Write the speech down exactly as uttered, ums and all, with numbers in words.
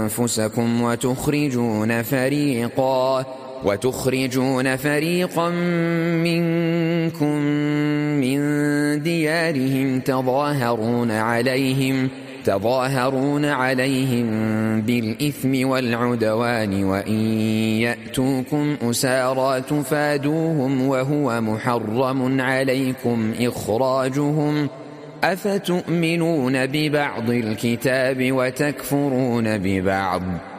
أنفسكم وتخرجون فريقا وتخرجون فريقا منكم من ديارهم تظاهرون عليهم تظاهرون عليهم بالإثم والعدوان وإن يأتوكم أسارى تفادوهم وهو محرم عليكم إخراجهم أفتؤمنون ببعض الكتاب وتكفرون ببعض